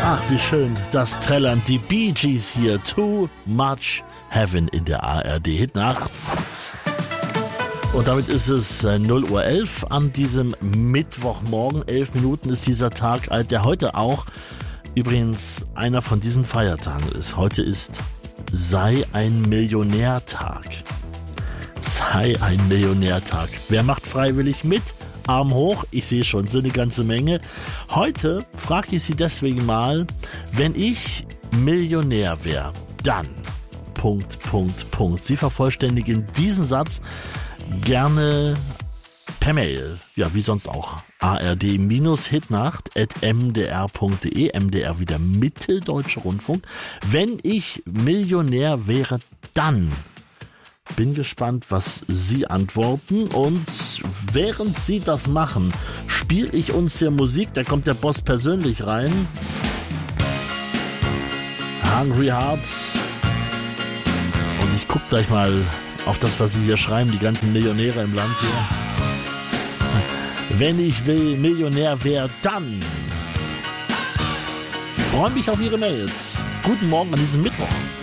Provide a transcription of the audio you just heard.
Ach, wie schön, das trällern die Bee Gees hier. Too Much Heaven in der ARD Hitnacht. Und damit ist es 0:11 Uhr an diesem Mittwochmorgen. 11 Minuten ist dieser Tag alt, der heute auch übrigens einer von diesen Feiertagen ist. Heute ist Sei ein Millionärtag. Sei ein Millionärtag. Wer macht freiwillig mit? Arm hoch, ich sehe schon, sind eine ganze Menge. Heute frage ich Sie deswegen mal, wenn ich Millionär wäre, dann... Sie vervollständigen diesen Satz gerne per Mail, ja wie sonst auch, ard-hitnacht@mdr.de, MDR wieder Mitteldeutscher Rundfunk. Wenn ich Millionär wäre, dann... Bin gespannt, was Sie antworten, und während Sie das machen, spiele ich uns hier Musik. Da kommt der Boss persönlich rein. Hungry Heart. Und ich gucke gleich mal auf das, was Sie hier schreiben, die ganzen Millionäre im Land hier. Wenn ich Millionär wäre, dann freue mich auf Ihre Mails. Guten Morgen an diesem Mittwoch.